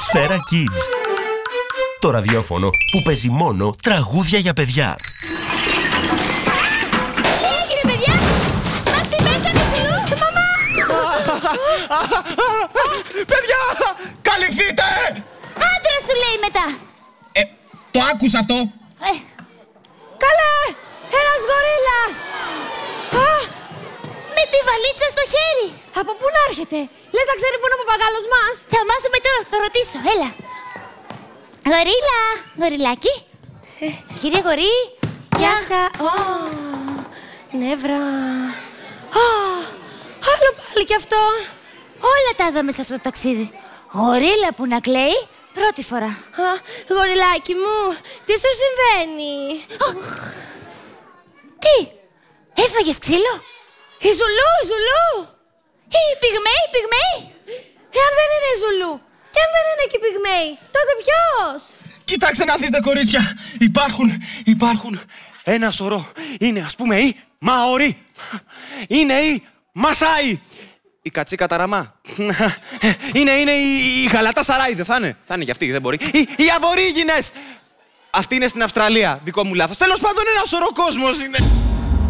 Σφαίρα Kids. Το ραδιόφωνο που παίζει μόνο τραγούδια για παιδιά. Τι έγινε, παιδιά? Μας τη πέσανε θηλού! Μαμά! Παιδιά! Καλυφθείτε! Άντρα σου λέει μετά! Το άκουσα αυτό! Καλέ! Ένας γορίλας! Με τη βαλίτσα στο χέρι! Από πού να έρχεται? Λες να ξέρει πού είναι ο παπαγάλος μας? Θα μάθουμε τώρα, θα το ρωτήσω, έλα! Γορίλα! Γοριλάκι! Κύριε Γορί! Γεια σας! Νεύρα! Άλλο πάλι κι αυτό! Όλα τα είδαμε σε αυτό το ταξίδι. Γορίλα που να κλαίει, πρώτη φορά. Γοριλάκι μου, τι σου συμβαίνει? Τι, έφαγες ξύλο? Η Ζουλού, η Ζουλού! Οι πυγμαίοι, οι πυγμαίοι! Εάν δεν είναι η Ζουλού και αν δεν είναι και οι πυγμαίοι, τότε ποιος? Κοιτάξτε να δείτε, κορίτσια! Υπάρχουν ένα σωρό. Είναι, ας πούμε, οι Μαορί. Είναι οι Μασάι. Η Κατσίκα Ταραμά. Είναι η Γαλατά Σαράι, δεν θα είναι? Θα είναι κι αυτή, δεν μπορεί. Οι Αβορίγινες. Αυτή είναι στην Αυστραλία, δικό μου λάθος. Τέλος πάντων, ένα σωρό κόσμος είναι.